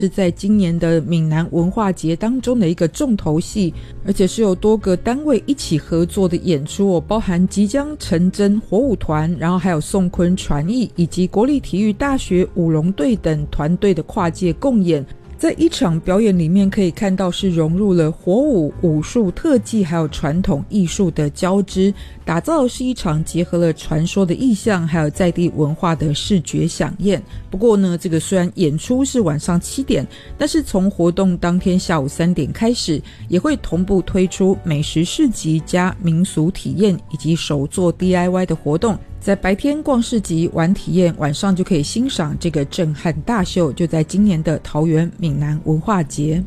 是在今年的闽南文化节当中的一个重头戏，而且是有多个单位一起合作的演出包含即将成真火舞团，然后还有宋昆传艺以及国立体育大学舞龙队等团队的跨界共演。在一场表演里面可以看到是融入了火舞、武术、特技还有传统艺术的交织，打造的是一场结合了传说的意象还有在地文化的视觉飨宴。不过呢，这个虽然演出是晚上7点，但是从活动当天下午3点开始，也会同步推出美食市集加民俗体验以及手作 DIY 的活动。在白天逛市集玩体验，晚上就可以欣赏这个震撼大秀，就在今年的桃园闽南文化节。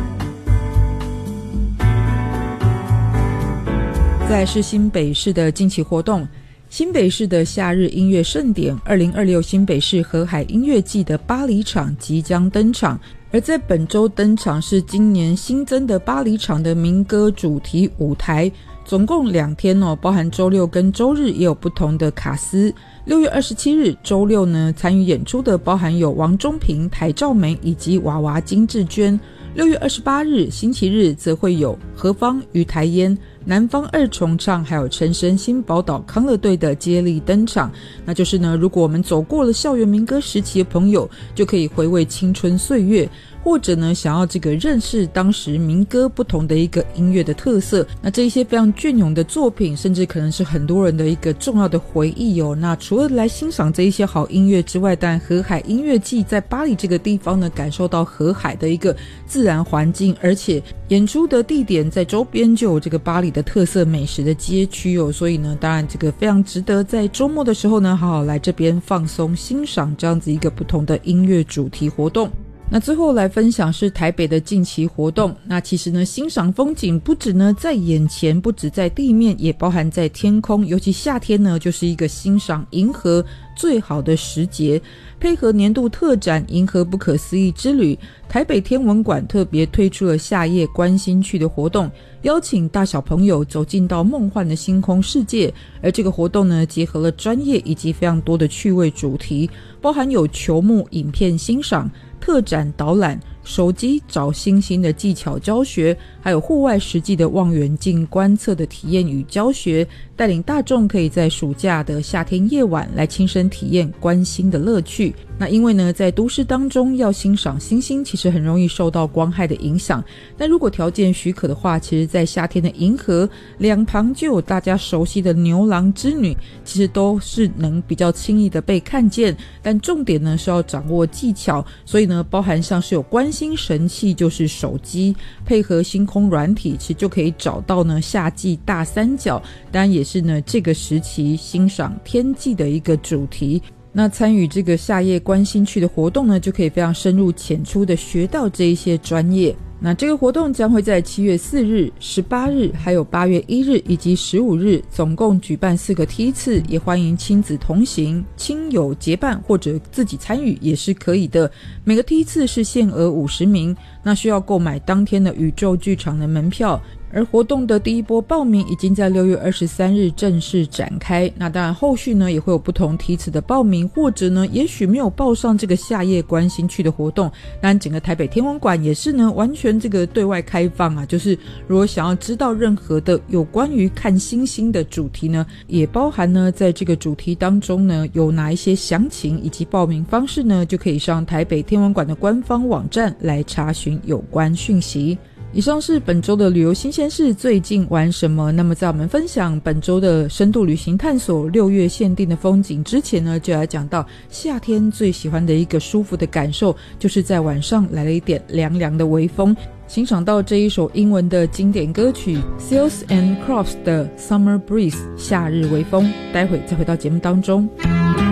再来是新北市的近期活动，新北市的夏日音乐盛典2026新北市河海音乐季的巴黎场即将登场，而在本周登场是今年新增的巴黎场的民歌主题舞台，总共2天包含周六跟周日也有不同的卡司。6月27日周六呢，参与演出的包含有王中平、台兆梅以及娃娃金志娟。6月28日星期日则会有何方、于台烟、南方二重唱还有陈升新宝岛康乐队的接力登场。那就是呢，如果我们走过了校园民歌时期的朋友，就可以回味青春岁月，或者呢想要这个认识当时民歌不同的一个音乐的特色，那这一些非常隽永的作品甚至可能是很多人的一个重要的回忆那除了来欣赏这一些好音乐之外，但河海音乐季在巴黎这个地方呢，感受到河海的一个自然环境，而且演出的地点在周边就有这个巴黎的特色美食的街区所以呢当然这个非常值得在周末的时候呢好好来这边放松欣赏这样子一个不同的音乐主题活动。那最后来分享是台北的近期活动，那其实呢欣赏风景不止呢在眼前，不止在地面，也包含在天空，尤其夏天呢就是一个欣赏银河最好的时节。配合年度特展银河不可思议之旅，台北天文馆特别推出了夏夜观星区的活动，邀请大小朋友走进到梦幻的星空世界。而这个活动呢结合了专业以及非常多的趣味主题，包含有球幕影片欣赏、特展导览、手机找星星的技巧教学，还有户外实际的望远镜观测的体验与教学，带领大众可以在暑假的夏天夜晚来亲身体验观星的乐趣。那因为呢在都市当中要欣赏星星其实很容易受到光害的影响，但如果条件许可的话，其实在夏天的银河两旁就有大家熟悉的牛郎织女，其实都是能比较轻易的被看见，但重点呢是要掌握技巧，所以呢包含像是有观星神器就是手机，配合星空软体其实就可以找到呢夏季大三角，当然也是呢这个时期欣赏天际的一个主题。那参与这个夏夜观星区的活动呢，就可以非常深入浅出的学到这一些专业。那这个活动将会在7月4日、18日还有8月1日以及15日总共举办4个梯次，也欢迎亲子同行、亲友结伴或者自己参与也是可以的。每个梯次是限额50名，那需要购买当天的宇宙剧场的门票。而活动的第一波报名已经在6月23日正式展开，那当然后续呢也会有不同梯次的报名，或者呢也许没有报上这个夏夜观星区的活动，当然整个台北天文馆也是呢完全这个对外开放就是如果想要知道任何的有关于看星星的主题呢，也包含呢在这个主题当中呢有哪一些详情以及报名方式呢，就可以上台北天文馆的官方网站来查询有关讯息。以上是本周的旅游新鲜事，最近玩什么？那么在我们分享本周的深度旅行探索6月限定的风景之前呢，就来讲到夏天最喜欢的一个舒服的感受，就是在晚上来了一点凉凉的微风，欣赏到这一首英文的经典歌曲 Seals and Crofts 的 Summer Breeze 夏日微风。待会再回到节目当中。